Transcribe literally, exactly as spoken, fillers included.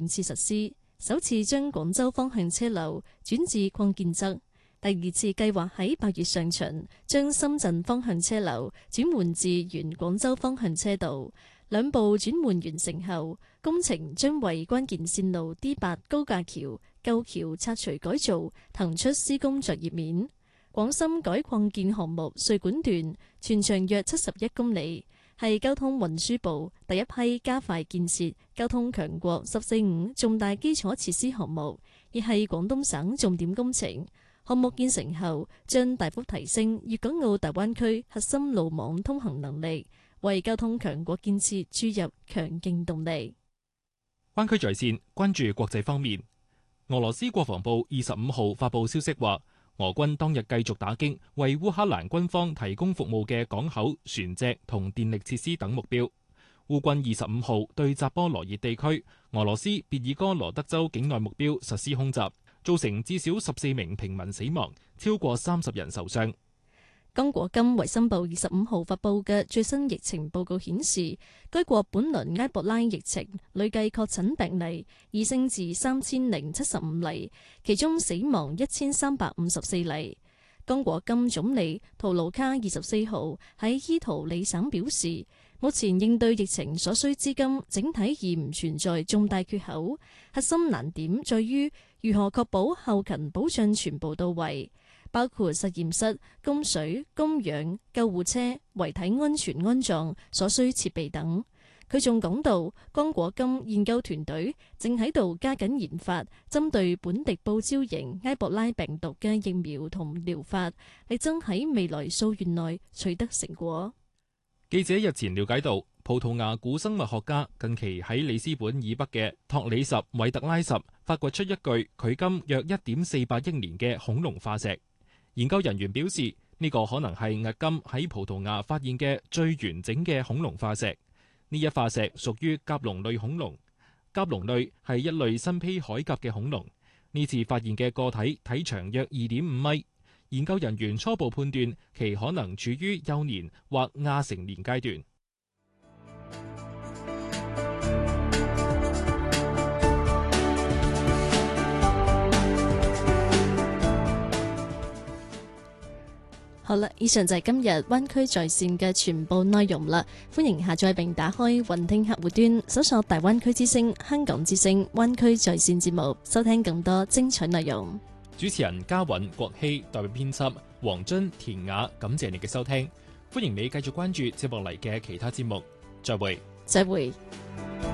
兩次實施，首次將廣州方向車流轉至鄺建側，第二次計劃喺八月上旬將深圳方向車流轉換至原廣州方向車道。兩步轉換完成後，工程將為關鍵線路 D 八高架橋舊橋拆除改造騰出施工作業面。廣深改擴建項目穗莞段全長約七十一公里，係交通運輸部第一批加快建設交通強國十四五重大基礎設施項目，亦係廣東省重點工程。項目建成後，將大幅提升粵港澳大灣區核心路網通行能力，為交通強國建設注入強勁動力。 灣區在線關注國際方面，俄羅斯國防部二十五號發布消息話，俄軍當日繼續打擊為烏克蘭軍方提供服務嘅港口、船隻同電力設施等目標。烏軍二十五號對扎波羅熱地區俄羅斯別爾哥羅德州境內目標實施空襲，造成至少十四名平民死亡，超過三十人受傷。 剛果金衛生部二十五號發布嘅最新疫情報告顯示，該國本輪埃博拉疫情累計確診病例已升至三千零七十五例，其中死亡一千三百五十四例。剛果金總理圖盧卡二十四號喺伊圖里省表示，目前應對疫情所需資金整體已唔存在重大缺口，核心難點在於如何確保後勤保障全部到位，包括實驗室、供水、供氧、救護車、遺體安全安葬所需設備等。佢仲講到，剛果金研究團隊正喺度加緊研發針對本地報招型埃博拉病毒嘅疫苗同療法，力爭喺未來數月內取得成果。 記者日前了解到，葡萄牙古生物學家近期喺里斯本以北嘅托里什韋特拉什發掘出一具距今約一點四八億年嘅恐龍化石。研究人員表示，呢個可能係迄今喺葡萄牙發現嘅最完整嘅恐龍化石。呢一化石屬於甲龍類恐龍。甲龍類係一類身披鎧甲嘅恐龍。呢次發現嘅個體體長約二點五米。研究人員初步判斷其可能處於幼年或亞成年階段。 好啦，以上就係今日灣區在線嘅全部內容啦。歡迎下載並打開雲聽客戶端，搜索大灣區之聲、香港之聲、灣區在線節目，收聽更多精彩內容。 主持人嘉韻、郭希，代表編輯黃津、田雅，感謝你嘅收聽。歡迎你繼續關注接落嚟嘅其他節目。再會。 再會。